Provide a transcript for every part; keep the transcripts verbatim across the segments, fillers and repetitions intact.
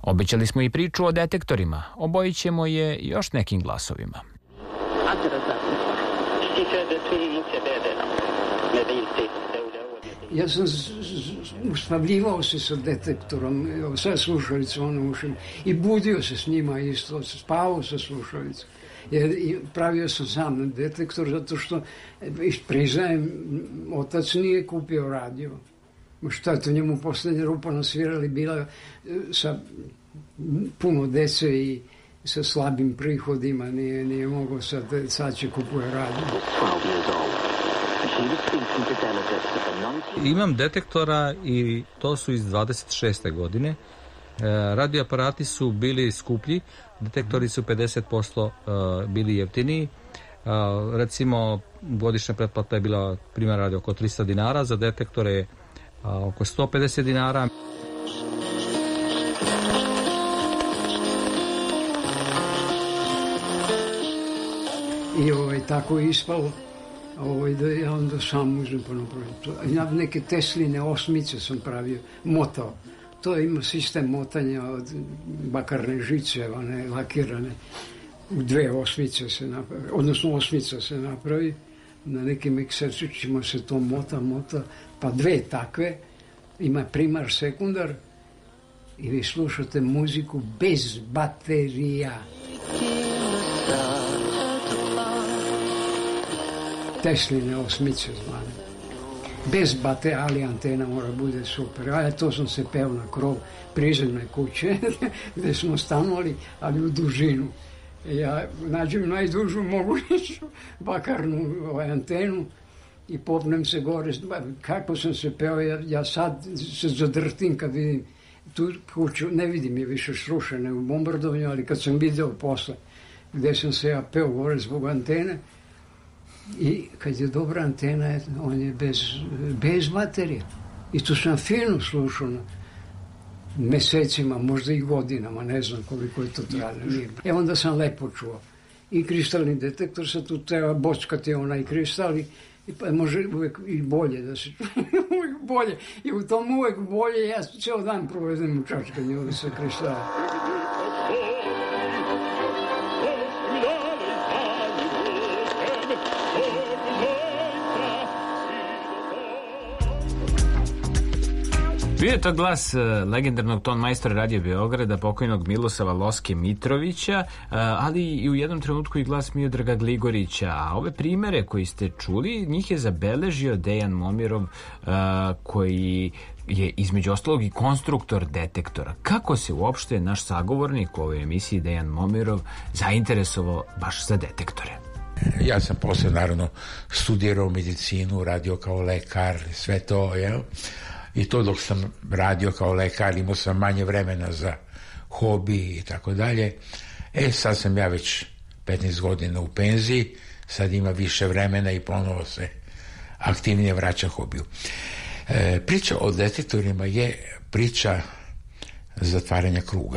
Obećali smo i priču o detektorima, obojit ćemo je još nekim glasovima. Ja sam uspavljivao se sa detektorom, sa slušalicom ono ušim, i budio se s njima isto, spavao sa slušalicom. Jer pravio sam sam detektor zato što, priznajem, otac nije kupio radio. Šta je to njemu poslednja rupa nasvirali bila sa puno dece i sa slabim prihodima, nije, nije mogao sad, sad će kupuje radio. Imam detektora i to su iz dvadeset šeste godine. E, radioaparati su bili skuplji, detektori su pedeset posto e, bili jeftiniji. E, recimo, godišnja pretplata je bila primjer radi oko tristo dinara, za detektore e, oko sto pedeset dinara. I ovaj, tako je ispalo. Ovo, da ja onda sam uzem pa napravim to. Ja neke Tesline osmice sam pravio, motao. To ima sistem motanja od bakarne žice, one lakirane. U dve osmice se napravi, odnosno osmica se napravi. Na nekim ekserčićima se to mota, mota, pa dve takve. Ima primar, sekundar i vi slušate muziku bez baterija. Tesline osmice zvane. Bez bate, ali antena mora bude super. A to sam se peo na krov prizemne kuće gde smo stanovali, ali u dužinu. Ja nađem najdužu moguću bakarnu ovaj, antenu i popnem se gore. Kako sam se peo, ja, ja sad se zadrtim kad vidim tu kuću, ne vidim je više srušene u bombardovanju, ali kad sam video posle gde sam se ja peo gore zbog antene, i kad je dobra antena, on je bez, bez baterije. I to sam fino slušao mesecima, možda i godinama, ne znam koliko je to trajalo. E onda sam lepo čuo. I kristalni detektor se tu treba bockati onaj kristal i pa može uvek i bolje da se čuje. Uvek bolje. I u tom uvek bolje, ja ceo dan provedem u čačkanju sa kristala. Bio je to glas uh, legendarnog ton majstora Radio Beograda, pokojnog Milosava Loske Mitrovića, uh, ali i u jednom trenutku i glas Miodraga Gligorića. A ove primere koji ste čuli, njih je zabeležio Dejan Momirov, uh, koji je između ostalog i konstruktor detektora. Kako se uopšte naš sagovornik u ovoj emisiji, Dejan Momirov, zainteresovao baš za detektore? Ja sam posle, naravno, studirao medicinu, radio kao lekar, sve to, jel? I to dok sam radio kao lekar, imao sam manje vremena za hobi i tako dalje. E, sad sam ja već petnaest godina u penziji, sad ima više vremena i ponovo se aktivnije vraća hobiju. E, priča o detektorima je priča zatvaranja kruga.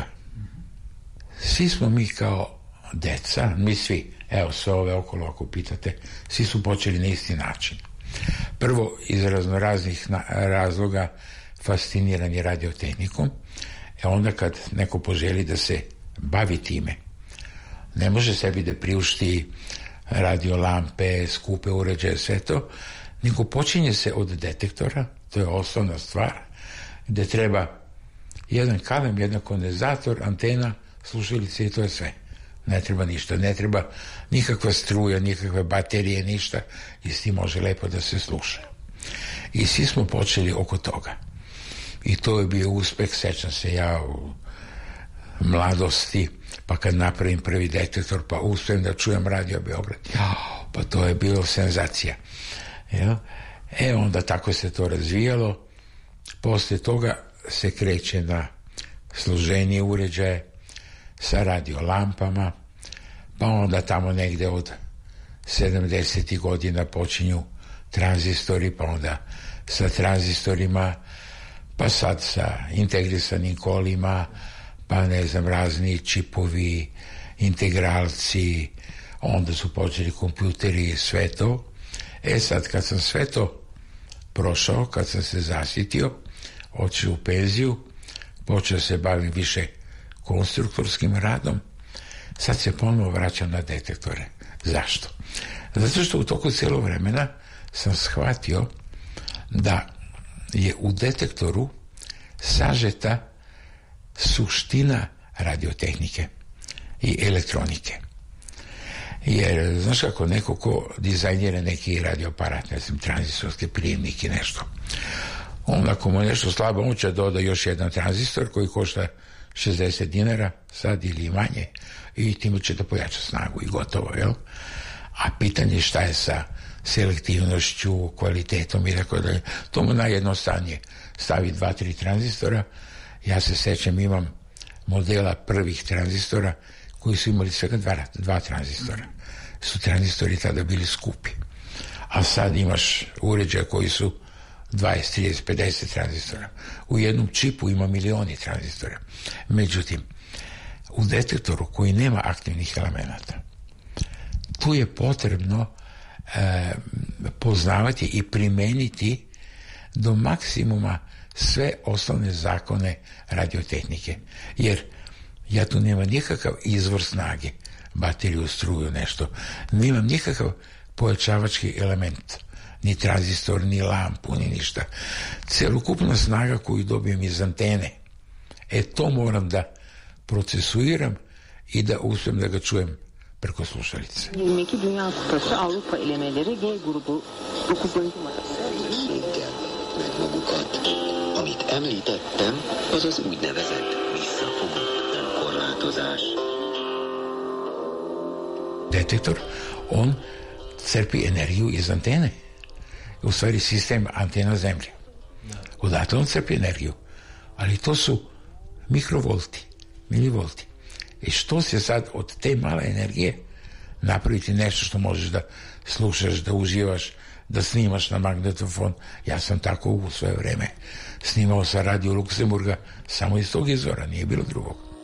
Svi smo mi kao deca, mi svi, evo sve ove okolo ako pitate, svi su počeli na isti način. Prvo, iz raznoraznih razloga fasciniran je radiotehnikom, e onda kad neko poželi da se bavi time, ne može sebi da priušti radio lampe, skupe uređaje, sve to, nego počinje se od detektora, to je osnovna stvar, gde treba jedan kalem, jedan kondenzator, antena, slušalice i to je sve. Ne treba ništa, ne treba nikakva struja, nikakve baterije, ništa, i s tim može lepo da se sluša. I svi smo počeli oko toga. I to je bio uspeh, sećam se ja u mladosti, pa kad napravim prvi detektor, pa uspijem da čujem Radio Beograd, jao, pa to je bilo senzacija. Ja? E, onda tako se to razvijalo, posle toga se kreće na složenije uređaje, sa radio lampama, pa onda tamo negde od sedamdesetih godina počinju tranzistori, pa onda sa tranzistorima, pa sad sa integrisanim kolima, pa ne znam, razni čipovi, integralci, onda su počeli kompjuteri i sve to. E sad, kad sam sve to prošao, kad sam se zasitio, otišao u penziju, počeo se bavim više konstruktorskim radom, sad se ponovo vraćam na detektore. Zašto? Zato što u toku cijelog vremena sam shvatio da je u detektoru sažeta suština radiotehnike i elektronike. Jer, znaš kako, neko ko dizajnira neki radioaparat, ne znam, tranzistorski prijemnik i nešto, on ako mu nešto slabo, on će doda još jedan tranzistor koji košta šezdeset dinara, sad ili manje, i time će da pojača snagu i gotovo, jel? A pitanje šta je sa selektivnošću, kvalitetom i tako dalje, to mu najjednostavnije stavi dva, tri tranzistora. Ja se sećam, imam modela prvih tranzistora koji su imali svega dva, dva tranzistora. Su tranzistori tada bili skupi. A sad imaš uređaje koji su dvadeset, trideset, pedeset tranzistora. U jednom čipu ima milioni tranzistora. Međutim, u detektoru koji nema aktivnih elemenata, tu je potrebno e, poznavati i primeniti do maksimuma sve osnovne zakone radiotehnike. Jer ja tu nemam nikakav izvor snage, bateriju, struju, nešto. Nemam nikakav pojačavački element, ni tranzistor, ni lampu, ni ništa. Celokupna snaga koju dobijem iz antene, e to moram da procesuiram i da uspijem da ga čujem preko slušalice. yirmi iki Dünya Kupası Avrupa elemeleri G grubu dokuzuncu numarası. Magukat. Amit említettem, az az úgynevezett visszafogott önkorlátozás. Detektor, on crpi energiju iz antene. U stvari sistem antena zemlje. Odatle on crpi energiju. Ali to su mikrovolti, milivolti. I što se sad od te male energije napraviti nešto što možeš da slušaš, da uživaš, da snimaš na magnetofon. Ja sam tako u svoje vreme snimao sa Radio Luksemburga samo iz tog izvora, nije bilo drugog.